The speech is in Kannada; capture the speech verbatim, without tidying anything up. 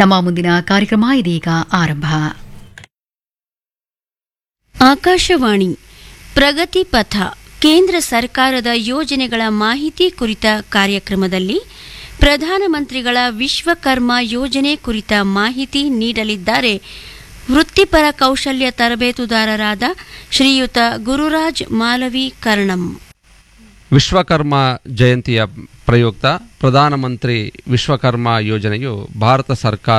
ನಮ್ಮ ಮುಂದಿನ ಕಾರ್ಯಕ್ರಮ ಇದೀಗ ಆರಂಭ. ಆಕಾಶವಾಣಿ ಪ್ರಗತಿ ಪಥ ಕೇಂದ್ರ ಸರ್ಕಾರದ ಯೋಜನೆಗಳ ಮಾಹಿತಿ ಕುರಿತ ಕಾರ್ಯಕ್ರಮದಲ್ಲಿ ಪ್ರಧಾನಮಂತ್ರಿಗಳ ವಿಶ್ವಕರ್ಮ ಯೋಜನೆ ಕುರಿತ ಮಾಹಿತಿ ನೀಡಲಿದ್ದಾರೆ ವೃತ್ತಿಪರ ಕೌಶಲ್ಯ ತರಬೇತುದಾರರಾದ ಶ್ರೀಯುತ ಗುರುರಾಜ್ ಮಾಲವಿ ಕರ್ಣಂ. ವಿಶ್ವಕರ್ಮ ಜಯಂತಿಯ ಪ್ರಯುಕ್ತ ಪ್ರಧಾನಮಂತ್ರಿ ವಿಶ್ವಕರ್ಮ ಯೋಜನೆಯು ಭಾರತ ಸರ್ಕಾರ